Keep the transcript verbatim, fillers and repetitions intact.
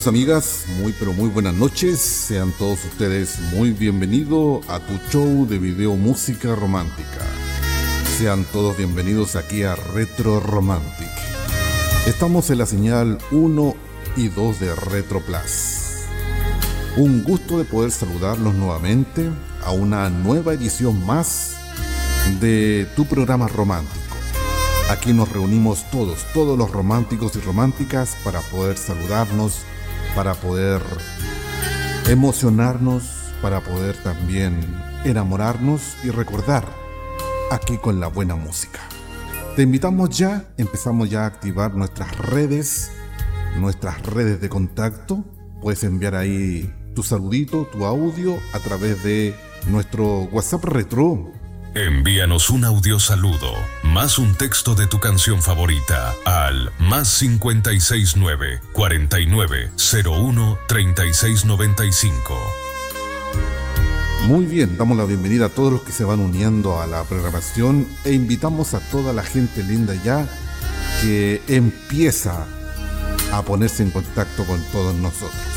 Amigas, muy pero muy buenas noches. Sean todos ustedes muy bienvenidos a tu show de video música romántica. Sean todos bienvenidos aquí a Retro Romantic. Estamos en la señal uno y dos de Retro Plus. Un gusto de poder saludarlos nuevamente a una nueva edición más de tu programa romántico. Aquí nos reunimos todos, todos los románticos y románticas para poder saludarnos, para poder emocionarnos, para poder también enamorarnos y recordar aquí con la buena música. Te invitamos ya, empezamos ya a activar nuestras redes, nuestras redes de contacto. Puedes enviar ahí tu saludito, tu audio a través de nuestro WhatsApp Retro. Envíanos un audio saludo, más un texto de tu canción favorita al más cincuenta y seis nueve, cuarenta y nueve, cero uno, treinta y seis noventa y cinco. Muy bien, damos la bienvenida a todos los que se van uniendo a la programación e invitamos a toda la gente linda ya que empieza a ponerse en contacto con todos nosotros.